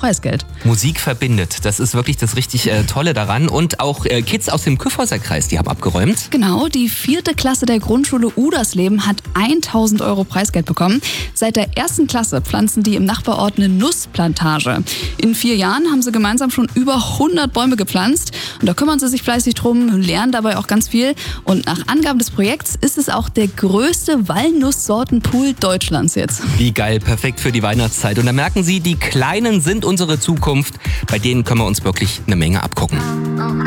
Preisgeld. Musik verbindet, das ist wirklich das richtig Tolle daran. Und auch Kids aus dem Kyffhäuser Kreis, die haben abgeräumt. Genau, die 4. Klasse der Grundschule Udersleben hat 1.000 Euro Preisgeld bekommen. Seit der 1. Klasse pflanzen die im Nachbarort eine Nussplantage. In 4 Jahren haben sie gemeinsam schon über 100 Bäume gepflanzt. Und da kümmern sie sich fleißig drum, lernen dabei auch ganz viel. Und nach Angaben des Projekts ist es auch der größte Walnusssortenpool Deutschlands jetzt. Wie geil, perfekt für die Weihnachtszeit. Und da merken Sie, die Kleinen sind unsere Zukunft. Bei denen können wir uns wirklich eine Menge abgucken.